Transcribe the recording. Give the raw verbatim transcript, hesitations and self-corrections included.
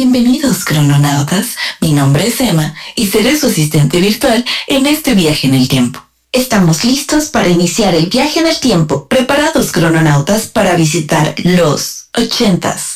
Bienvenidos, crononautas. Mi nombre es Emma y seré su asistente virtual en este viaje en el tiempo. Estamos listos para iniciar el viaje en el tiempo. Preparados, crononautas, para visitar los ochentas.